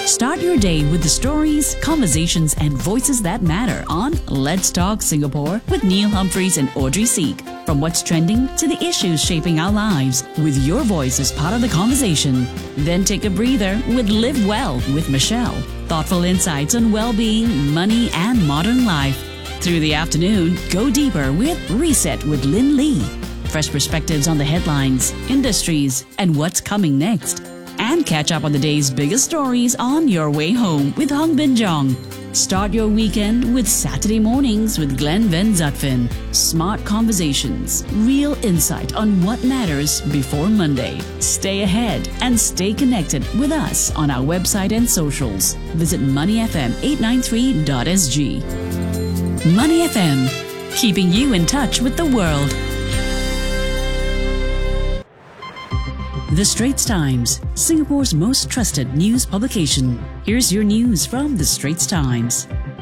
Start your day with the stories, conversations, and voices that matter on Let's Talk Singapore with Neil Humphreys and Audrey Seek. From what's trending to the issues shaping our lives, with your voice as part of the conversation. Then take a breather with Live Well with Michelle. Thoughtful insights on well-being, money, and modern life. Through the afternoon, go deeper with Reset with Lynn Lee. Fresh perspectives on the headlines, industries, and what's coming next. And catch up on the day's biggest stories on your way home with Hong Bin Jong. Start your weekend with Saturday Mornings with Glenn Van Zutphen. Smart conversations, real insight on what matters before Monday. Stay ahead and stay connected with us on our website and socials. Visit moneyfm893.sg. Money FM, keeping you in touch with the world. The Straits Times, Singapore's most trusted news publication. Here's your news from The Straits Times.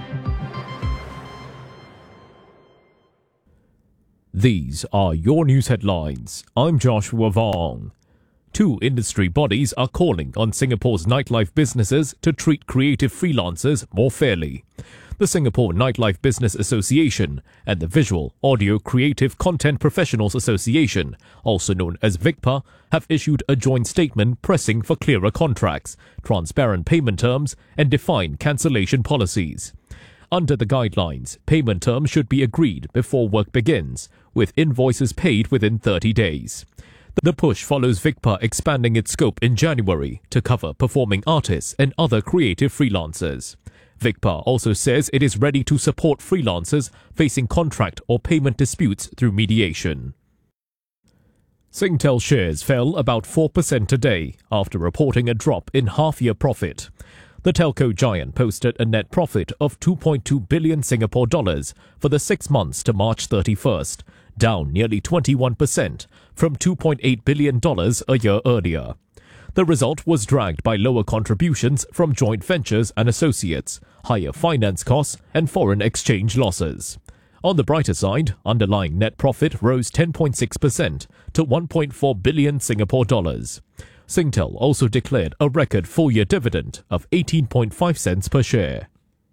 These are your news headlines. I'm Joshua Vong. Two industry bodies are calling on Singapore's nightlife businesses to treat creative freelancers more fairly. The Singapore Nightlife Business Association and the Visual Audio Creative Content Professionals Association, also known as VICPA, have issued a joint statement pressing for clearer contracts, transparent payment terms, and defined cancellation policies. Under the guidelines, payment terms should be agreed before work begins, with invoices paid within 30 days. The push follows VICPA expanding its scope in January to cover performing artists and other creative freelancers. VICPA also says it is ready to support freelancers facing contract or payment disputes through mediation. Singtel shares fell about 4% today after reporting a drop in half-year profit. The telco giant posted a net profit of 2.2 billion Singapore dollars for the 6 months to March 31st, down nearly 21% from $2.8 billion a year earlier. The result was dragged by lower contributions from joint ventures and associates, higher finance costs, and foreign exchange losses. On the brighter side, underlying net profit rose 10.6% to 1.4 billion Singapore dollars. Singtel also declared a record full-year dividend of 18.5 cents per share.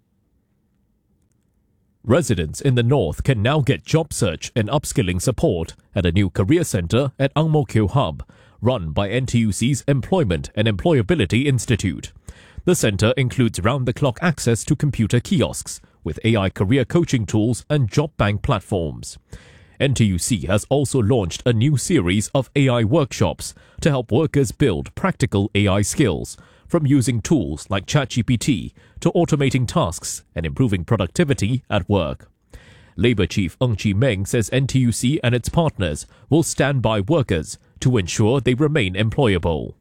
Residents in the north can now get job search and upskilling support at a new career centre at Ang Mo Kio Hub, run by NTUC's Employment and Employability Institute. The centre includes round-the-clock access to computer kiosks, with AI career coaching tools and job bank platforms. NTUC has also launched a new series of AI workshops to help workers build practical AI skills, from using tools like ChatGPT to automating tasks and improving productivity at work. Labour Chief Ng Chee Meng says NTUC and its partners will stand by workers to ensure they remain employable.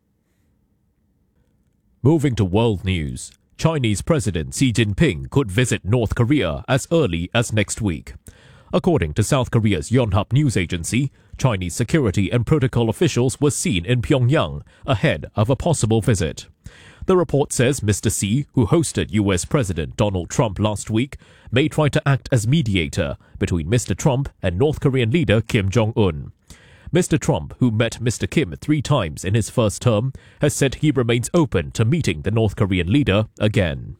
Moving to world news, Chinese President Xi Jinping could visit North Korea as early as next week. According to South Korea's Yonhap news agency, Chinese security and protocol officials were seen in Pyongyang ahead of a possible visit. The report says Mr. Xi, who hosted US President Donald Trump last week, may try to act as mediator between Mr. Trump and North Korean leader Kim Jong-un. Mr. Trump, who met Mr. Kim 3 times in his first term, has said he remains open to meeting the North Korean leader again.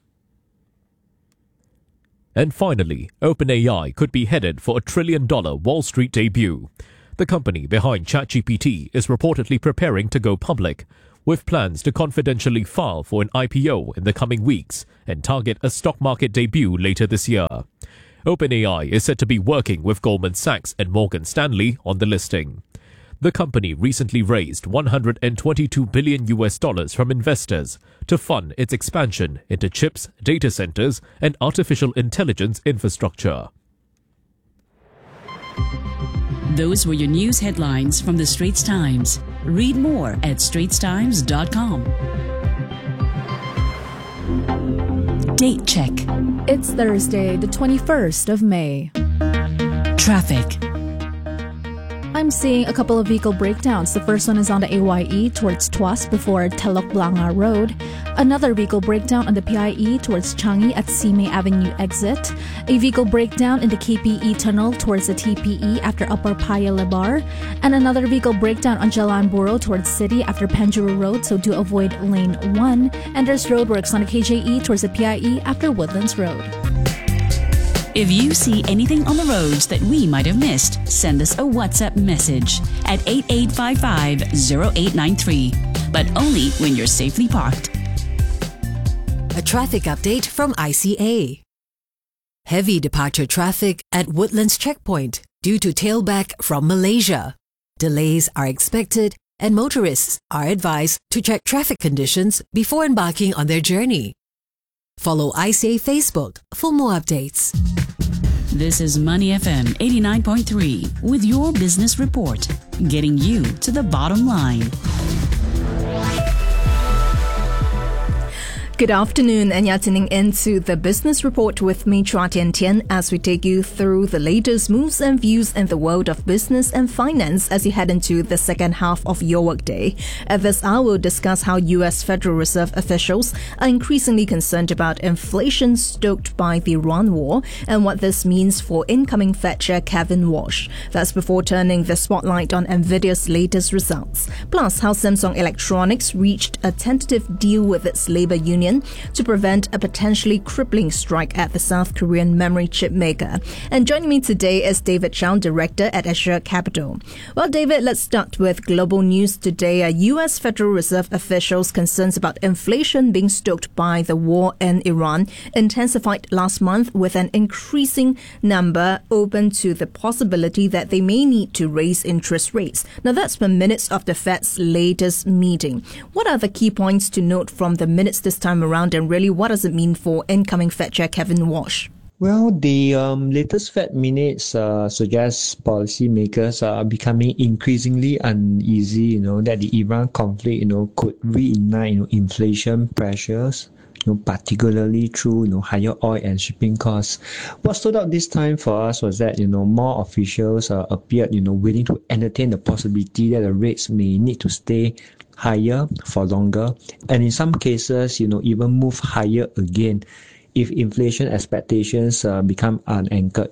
And finally, OpenAI could be headed for a $1 trillion Wall Street debut. The company behind ChatGPT is reportedly preparing to go public, with plans to confidentially file for an IPO in the coming weeks and target a stock market debut later this year. OpenAI is said to be working with Goldman Sachs and Morgan Stanley on the listing. The company recently raised $122 billion from investors to fund its expansion into chips, data centers, and artificial intelligence infrastructure. Those were your news headlines from The Straits Times. Read more at straitstimes.com. Date check. It's Thursday, the 21st of May. Traffic. I'm seeing a couple of vehicle breakdowns. The first one is on the AYE towards Tuas before Telok Blangah Road. Another vehicle breakdown on the PIE towards Changi at Simei Avenue exit. A vehicle breakdown in the KPE tunnel towards the TPE after Upper Paya Lebar. And another vehicle breakdown on Jalan Buro towards City after Penjuru Road, so do avoid lane 1. And there's roadworks on the KJE towards the PIE after Woodlands Road. If you see anything on the roads that we might have missed, send us a WhatsApp message at 8855-0893. But only when you're safely parked. A traffic update from ICA. Heavy departure traffic at Woodlands Checkpoint due to tailback from Malaysia. Delays are expected and motorists are advised to check traffic conditions before embarking on their journey. Follow ICA Facebook for more updates. This is Money FM 89.3 with your business report, getting you to the bottom line. Good afternoon, and you're tuning into the Business Report with me, Chua Tian Tian, as we take you through the latest moves and views in the world of business and finance as you head into the second half of your workday. At this hour, we'll discuss how U.S. Federal Reserve officials are increasingly concerned about inflation stoked by the Iran war and what this means for incoming Fed Chair Kevin Walsh. That's before turning the spotlight on NVIDIA's latest results. Plus, how Samsung Electronics reached a tentative deal with its labor union to prevent a potentially crippling strike at the South Korean memory chip maker. And joining me today is David Chow, Director at Azure Capital. Well, David, let's start with global news today. U.S. Federal Reserve officials' concerns about inflation being stoked by the war in Iran intensified last month, with an increasing number open to the possibility that they may need to raise interest rates. Now, that's from minutes of the Fed's latest meeting. What are the key points to note from the minutes this time around, and really what does it mean for incoming Fed Chair Kevin Walsh? Well, the latest Fed minutes suggest policymakers are becoming increasingly uneasy, that the Iran conflict, could reignite, inflation pressures, particularly through, higher oil and shipping costs. What stood out this time for us was that, more officials appeared, willing to entertain the possibility that the rates may need to stay higher for longer, and in some cases, even move higher again if inflation expectations become unanchored.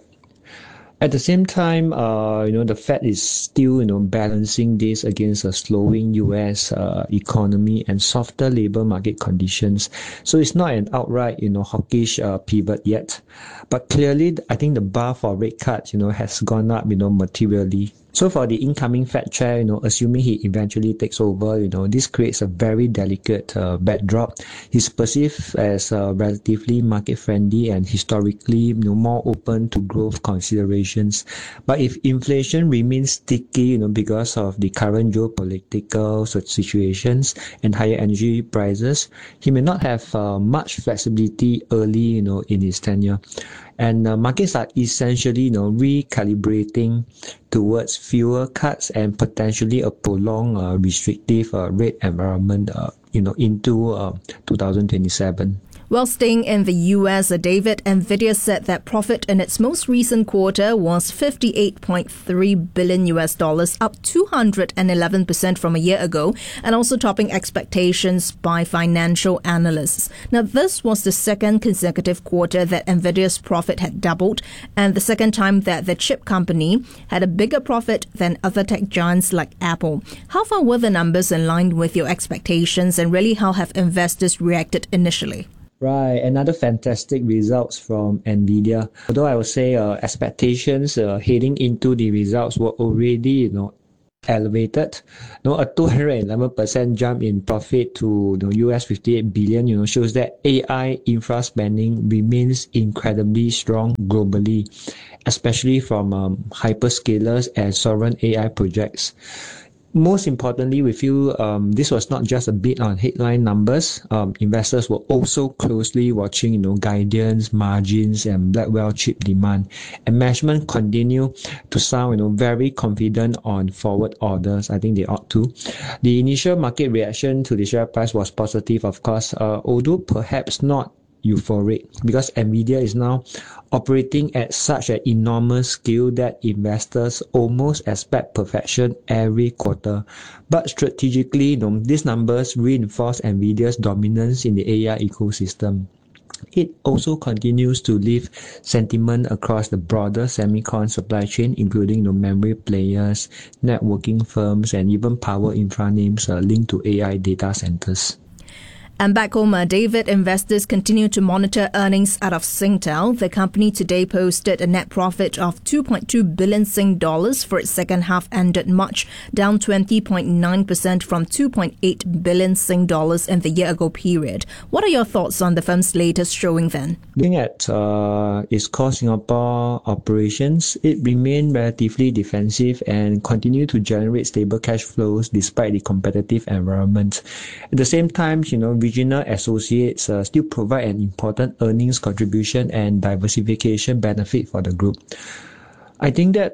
At the same time, the Fed is still, balancing this against a slowing U.S. Economy and softer labor market conditions. So it's not an outright, hawkish pivot yet. But clearly, I think the bar for rate cuts, has gone up, materially. So for the incoming Fed Chair, assuming he eventually takes over, this creates a very delicate backdrop. He's perceived as relatively market-friendly and historically, more open to growth considerations. But if inflation remains sticky, because of the current geopolitical situations and higher energy prices, he may not have much flexibility early, in his tenure. And markets are essentially, recalibrating towards fewer cuts and potentially a prolonged restrictive rate environment, into 2027. Well, staying in the U.S., David, NVIDIA said that profit in its most recent quarter was $58.3 billion, up 211% from a year ago, and also topping expectations by financial analysts. Now, this was the second consecutive quarter that NVIDIA's profit had doubled, and the second time that the chip company had a bigger profit than other tech giants like Apple. How far were the numbers in line with your expectations, and really how have investors reacted initially? Right, another fantastic results from NVIDIA. Although I would say expectations heading into the results were already, elevated. A 211% jump in profit to US 58 billion, shows that AI infra spending remains incredibly strong globally, especially from hyperscalers and sovereign AI projects. Most importantly, we feel this was not just a bit on headline numbers. Investors were also closely watching, guidance, margins, and Blackwell chip demand. And management continue to sound, very confident on forward orders. I think they ought to. The initial market reaction to the share price was positive, of course, although perhaps not euphoric because NVIDIA is now operating at such an enormous scale that investors almost expect perfection every quarter. But strategically, these numbers reinforce NVIDIA's dominance in the AI ecosystem. It also continues to lift sentiment across the broader semicon supply chain, including memory players, networking firms, and even power infra names linked to AI data centers. And back home, David, investors continue to monitor earnings out of Singtel. The company today posted a net profit of 2.2 billion Sing dollars for its second half ended March, down 20.9% from 2.8 billion Sing dollars in the year-ago period. What are your thoughts on the firm's latest showing then? Looking at its core Singapore operations, it remained relatively defensive and continued to generate stable cash flows despite the competitive environment. At the same time, regional associates still provide an important earnings contribution and diversification benefit for the group. I think that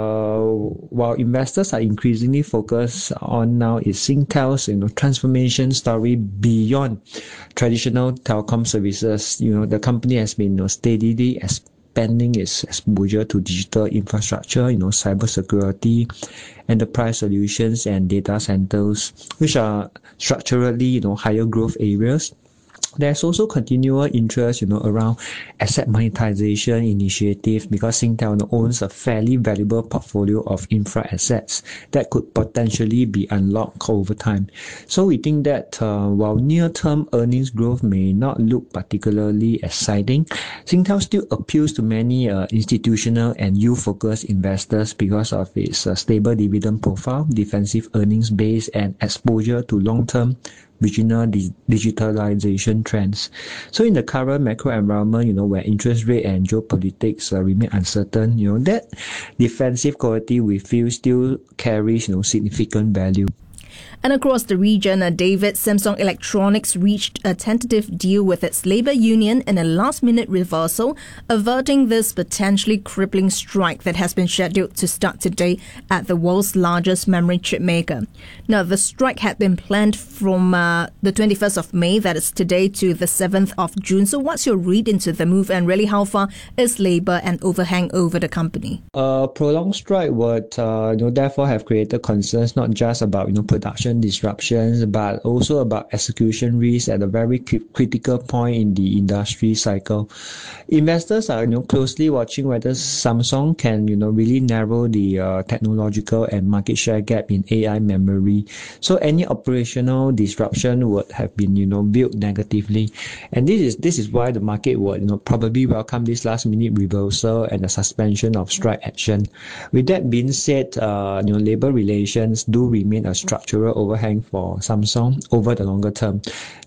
while investors are increasingly focused on now is Singtel's transformation story beyond traditional telecom services. The company has been steadily expanding its exposure to digital infrastructure, cybersecurity, enterprise solutions, and data centers, which are structurally, higher growth areas. There's also continual interest, around asset monetization initiatives because Singtel owns a fairly valuable portfolio of infra assets that could potentially be unlocked over time. So we think that while near-term earnings growth may not look particularly exciting, Singtel still appeals to many institutional and youth-focused investors because of its stable dividend profile, defensive earnings base, and exposure to long-term regional digitalization trends. So in the current macro environment, where interest rate and geopolitics remain uncertain, that defensive quality we feel still carries, significant value. And across the region, David, Samsung Electronics reached a tentative deal with its labor union in a last-minute reversal, averting this potentially crippling strike that has been scheduled to start today at the world's largest memory chip maker. Now, the strike had been planned from the 21st of May, that is today, to the 7th of June. So what's your read into the move, and really how far is labor an overhang over the company? A prolonged strike would therefore have created concerns not just about production disruptions, but also about execution risks at a very critical point in the industry cycle. Investors are closely watching whether Samsung can really narrow the technological and market share gap in AI memory. So any operational disruption would have been viewed negatively, and this is why the market would probably welcome this last minute reversal and the suspension of strike action. With that being said, labor relations do remain a structural overhang for Samsung over the longer term.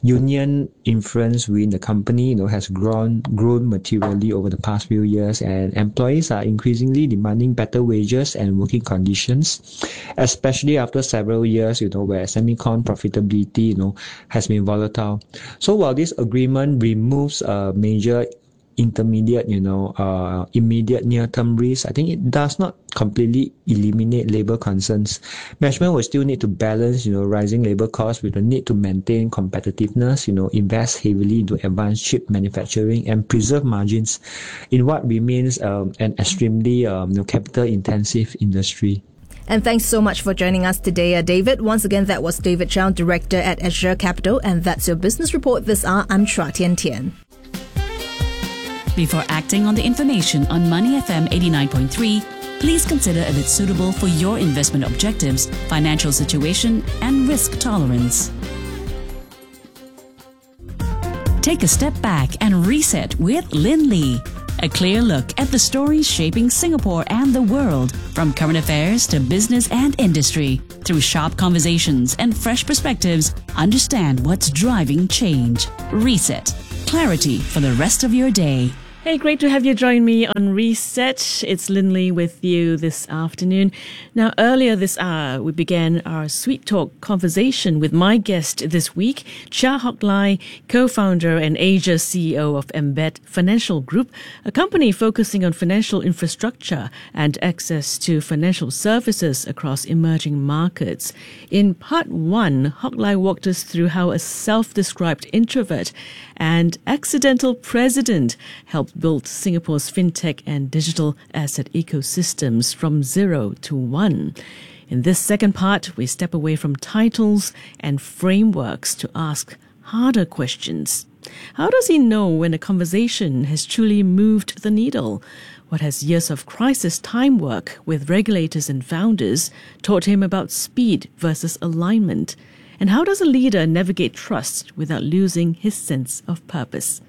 Union influence within the company has grown materially over the past few years, and employees are increasingly demanding better wages and working conditions, especially after several years where semicon profitability has been volatile. So while this agreement removes a major immediate near-term risk, I think it does not completely eliminate labor concerns. Management will still need to balance, rising labor costs with the need to maintain competitiveness, invest heavily into advanced chip manufacturing and preserve margins in what remains an extremely capital-intensive industry. And thanks so much for joining us today, David. Once again, that was David Chow, Director at Azure Capital, and that's your business report this hour. I'm Chua Tian Tian. Before acting on the information on Money FM 89.3, please consider if it's suitable for your investment objectives, financial situation, and risk tolerance. Take a step back and reset with Lin Lee. A clear look at the stories shaping Singapore and the world, from current affairs to business and industry. Through sharp conversations and fresh perspectives, understand what's driving change. Reset. Clarity for the rest of your day. Hey, great to have you join me on Reset. It's Lindley with you this afternoon. Now, earlier this hour, we began our Sweet Talk conversation with my guest this week, Chia Hock Lai, co-founder and Asia CEO of Embed Financial Group, a company focusing on financial infrastructure and access to financial services across emerging markets. In part one, Hock Lai walked us through how a self-described introvert and accidental president helped build Singapore's fintech and digital asset ecosystems from 0 to 1. In this second part, we step away from titles and frameworks to ask harder questions. How does he know when a conversation has truly moved the needle? What has years of crisis time work with regulators and founders taught him about speed versus alignment? And how does a leader navigate trust without losing his sense of purpose?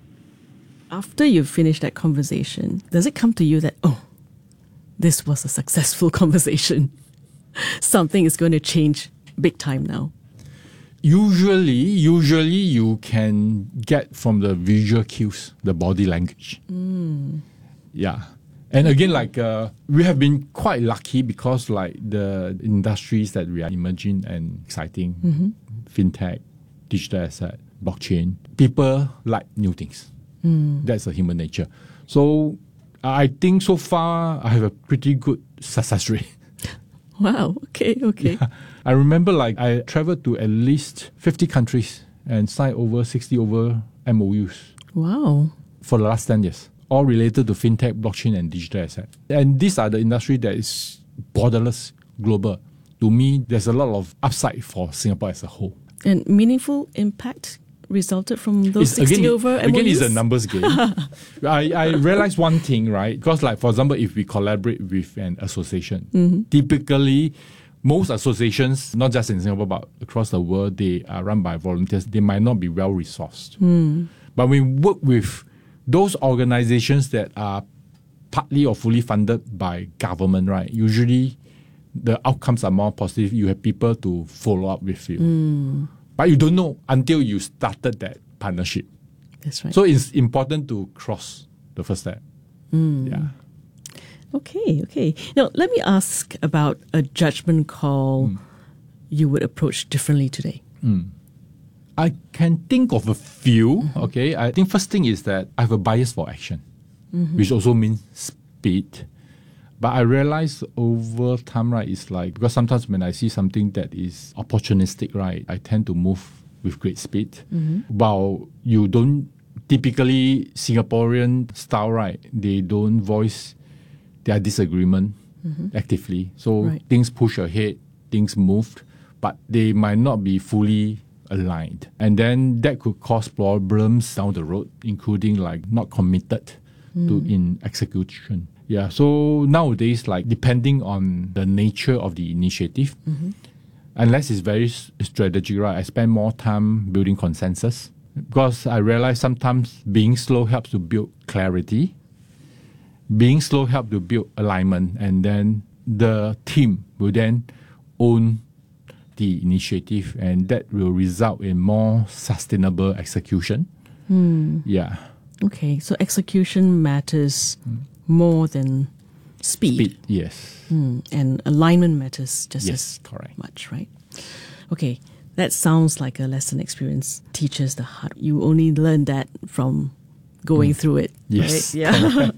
After you've finished that conversation, does it come to you that, oh, this was a successful conversation? Something is going to change big time now. Usually you can get from the visual cues, the body language. Yeah. And again, we have been quite lucky because the industries that we are emerging and exciting, fintech, digital asset, blockchain, people like new things. That's a human nature. So I think so far I have a pretty good success rate. Wow. Okay. Yeah. I remember I traveled to at least 50 countries and signed over 60 MOUs. Wow. For the last 10 years. All related to fintech, blockchain, and digital asset. And these are the industry that is borderless, global. To me, there's a lot of upside for Singapore as a whole. And meaningful impact resulted from those 60 MOUs? Again, it's a numbers game. I realized one thing, right? Because for example, if we collaborate with an association, typically most associations, not just in Singapore, but across the world, they are run by volunteers. They might not be well resourced. But we work with those organizations that are partly or fully funded by government, right? Usually the outcomes are more positive. You have people to follow up with you. But you don't know until you started that partnership. That's right. So it's important to cross the first step. Yeah. Okay. Now, let me ask about a judgment call you would approach differently today. I can think of a few, okay? I think first thing is that I have a bias for action, which also means speed. But I realize over time, right, it's because sometimes when I see something that is opportunistic, right, I tend to move with great speed. While you don't, typically Singaporean style, right, they don't voice their disagreement actively. So things push ahead, things moved, but they might not be fully aligned. And then that could cause problems down the road, including not committed to in execution. Yeah, so nowadays, depending on the nature of the initiative, unless it's very strategic, right, I spend more time building consensus because I realize sometimes being slow helps to build clarity. Being slow helps to build alignment, and then the team will then own the initiative, and that will result in more sustainable execution. Yeah. Okay, so execution matters more than speed. Yes. And alignment matters just as correct. much, right? Okay, that sounds like a lesson experience teaches the hard. You only learn that from going through it. Yes. Right? Yeah.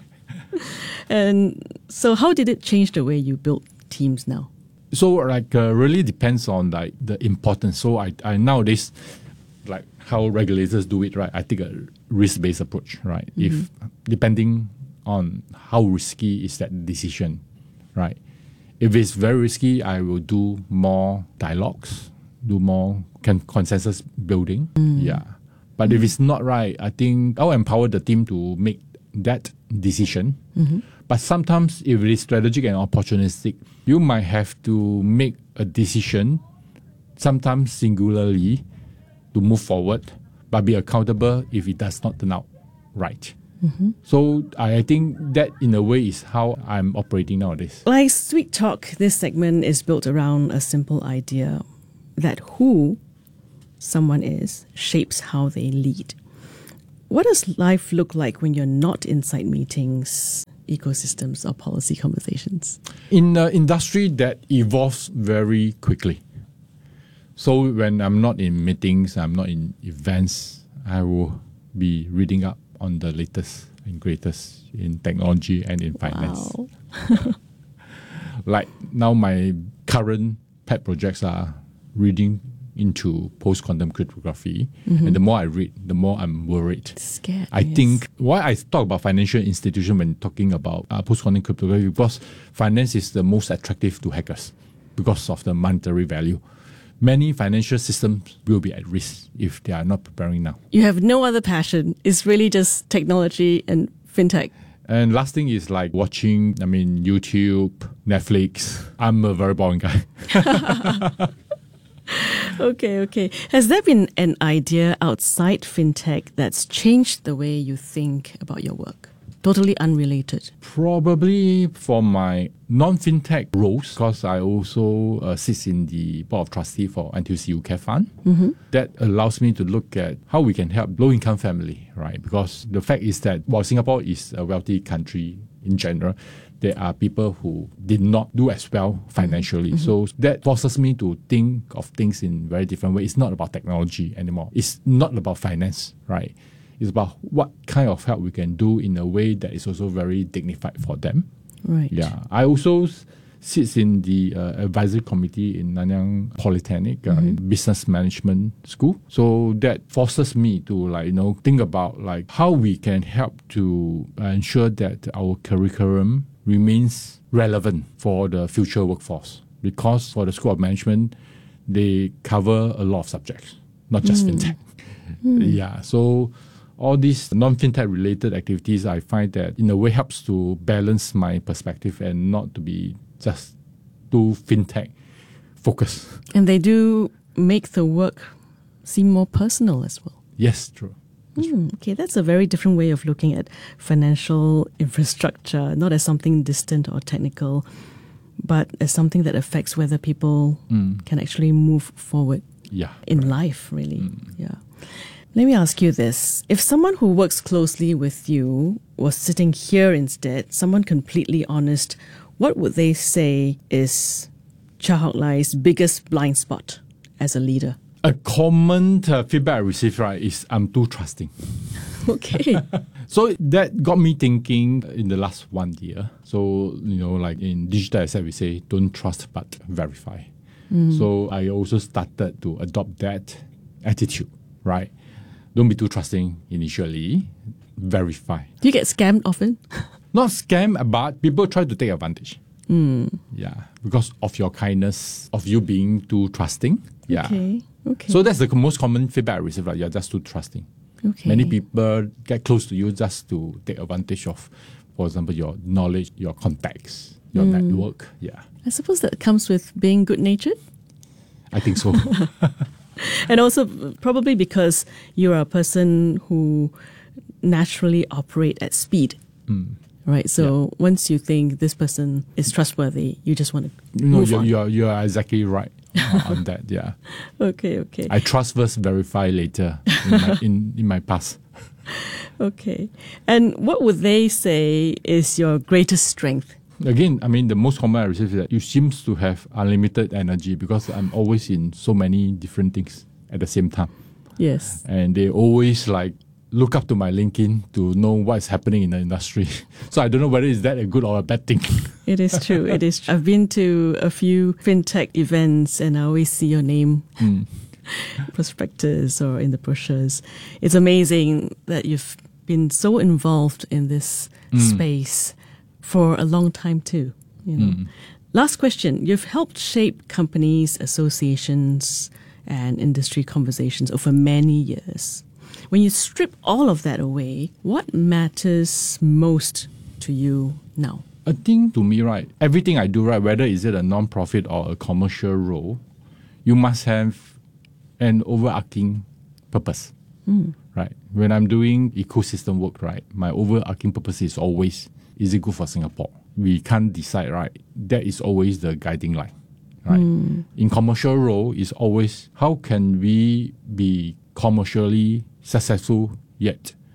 And so how did it change the way you build teams now? So really depends on the importance. So I nowadays, how regulators do it, right? I take a risk-based approach, right? If depending on how risky is that decision, right? If it's very risky, I will do more dialogues, do more consensus building. Yeah. But if it's not right, I think I'll empower the team to make that decision. But sometimes if it is strategic and opportunistic, you might have to make a decision, sometimes singularly, to move forward, but be accountable if it does not turn out right. So I think that in a way is how I'm operating nowadays. Like Sweet Talk, this segment is built around a simple idea that who someone is shapes how they lead. what does life look like when you're not inside meetings, ecosystems, or policy conversations? In an industry that evolves very quickly. So when I'm not in meetings, I'm not in events, I will be reading up on the latest and greatest in technology and in finance. Wow. Like now my current pet projects are reading into post-quantum cryptography. And the more I read, the more I'm worried. Scared. I yes. think why I talk about financial institution when talking about post-quantum cryptography, because finance is the most attractive to hackers because of the monetary value. Many financial systems will be at risk if they are not preparing now. You have no other passion. It's really just technology and fintech. And last thing is like watching, YouTube, Netflix. I'm a very boring guy. Okay. Has there been an idea outside fintech that's changed the way you think about your work? Totally unrelated. Probably for my non-fintech roles, because I also sit in the board of trustee for NTUC UCare Fund. That allows me to look at how we can help low-income family, right? Because the fact is that while Singapore is a wealthy country in general, there are people who did not do as well financially. So that forces me to think of things in very different ways. It's not about technology anymore. It's not about finance, right? It's about what kind of help we can do in a way that is also very dignified for them. Right. Yeah. I also sit in the advisory committee in Nanyang Polytechnic in business management school. So that forces me to think about how we can help to ensure that our curriculum remains relevant for the future workforce. Because for the School of Management, they cover a lot of subjects, not just fintech. Yeah. So all these non-fintech related activities, I find that in a way helps to balance my perspective and not to be just too fintech focused. And they do make the work seem more personal as well. Yes, true. Okay, that's a very different way of looking at financial infrastructure, not as something distant or technical, but as something that affects whether people can actually move forward in life, really. Yeah. Let me ask you this. If someone who works closely with you was sitting here instead, someone completely honest, what would they say is Chia Hock Lai's biggest blind spot as a leader? A common feedback I receive, right, is I'm too trusting. Okay. So that got me thinking in the last 1 year. So, like in digital asset, we say, don't trust but verify. So I also started to adopt that attitude, right? Don't be too trusting initially, verify. Do you get scammed often? Not scam, but people try to take advantage. Yeah, because of your kindness, of you being too trusting. Yeah. Okay. So that's the most common feedback I receive, you're just too trusting. Okay. Many people get close to you just to take advantage of, for example, your knowledge, your contacts, your network. Yeah. I suppose that comes with being good-natured. I think so. And also probably because you're a person who naturally operate at speed. Right? So once you think this person is trustworthy, you just want to move on. You're exactly right on that. Yeah. Okay. I trust first, verify later in my past. Okay. And what would they say is your greatest strength? Again, the most common I receive is that you seem to have unlimited energy because I'm always in so many different things at the same time. Yes. And they always look up to my LinkedIn to know what's happening in the industry. So I don't know whether is that a good or a bad thing. It is true. It is true. I've been to a few fintech events and I always see your name. Prospectus or in the brochures. It's amazing that you've been so involved in this space for a long time too. Last question. You've helped shape companies, associations, and industry conversations over many years. When you strip all of that away, what matters most to you now? I think to me, right, everything I do, right, whether is it a non-profit or a commercial role, you must have an overarching purpose, right? When I'm doing ecosystem work, right, my overarching purpose is always, is it good for Singapore? We can't decide, right? That is always the guiding line, right? In commercial role, is always how can we be commercially successful yet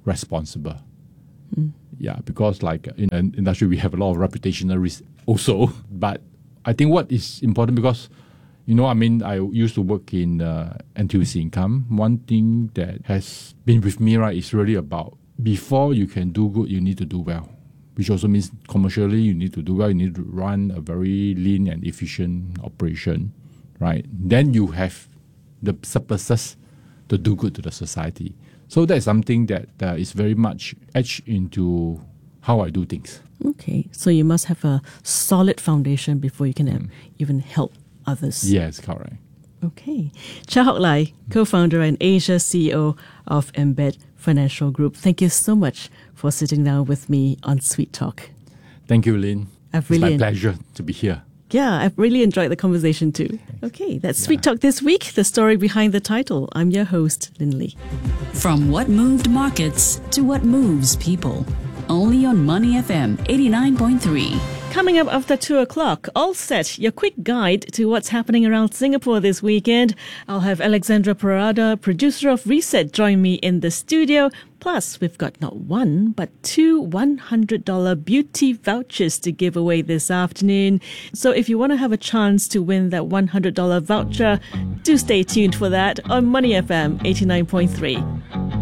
responsible. Yeah, because like in an industry, we have a lot of reputational risk also. But I think what is important because, I used to work in NTUC Income. One thing that has been with me, right, is really about before you can do good, you need to do well, which also means commercially you need to do well. You need to run a very lean and efficient operation, right? Then you have the surpluses to do good to the society. So that's something that is very much etched into how I do things. Okay, so you must have a solid foundation before you can even help others. Yes, correct. Okay. Chia Hock Lai, co-founder and Asia CEO of Embed Financial Group. Thank you so much for sitting down with me on Sweet Talk. Thank you, Lynn. It's my pleasure to be here. Yeah, I've really enjoyed the conversation too. Okay, that's Sweet Talk this week, the story behind the title. I'm your host, Lynn Lee. From what moved markets to what moves people. Only on Money FM 89.3. Coming up after 2 o'clock, All Set, your quick guide to what's happening around Singapore this weekend. I'll have Alexandra Parada, producer of Reset, join me in the studio. Plus, we've got not one, but two $100 beauty vouchers to give away this afternoon. So if you want to have a chance to win that $100 voucher, do stay tuned for that on Money FM 89.3.